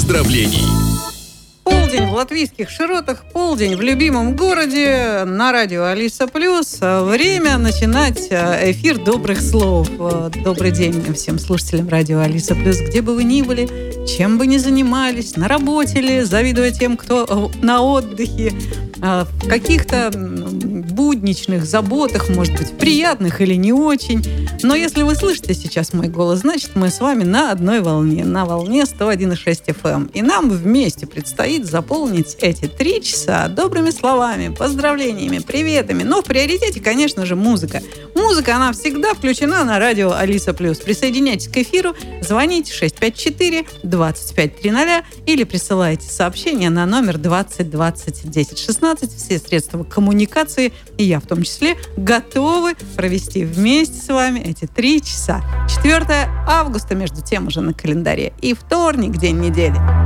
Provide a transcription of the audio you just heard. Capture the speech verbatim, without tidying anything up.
поздравлений. Полдень в латвийских широтах, полдень в любимом городе, на радио Алиса Плюс. Время начинать эфир добрых слов. Добрый день всем слушателям радио Алиса Плюс, где бы вы ни были, чем бы ни занимались, на работе ли, завидуя тем, кто на отдыхе, в каких-то будничных заботах, может быть, приятных или не очень. Но если вы слышите сейчас мой голос, значит, мы с вами на одной волне, на волне сто один и шесть эф эм. И нам вместе предстоит заполнить эти три часа добрыми словами, поздравлениями, приветами. Но в приоритете, конечно же, музыка. Музыка, она всегда включена на радио Алиса Плюс. Присоединяйтесь к эфиру, звоните шесть пять четыре двадцать пять тридцать или присылайте сообщение на номер двадцать двадцать десять шестнадцать. Все средства коммуникации, и я в том числе, готовы провести вместе с вами эти три часа. четвёртое августа, между тем, уже на календаре. И вторник, день недели.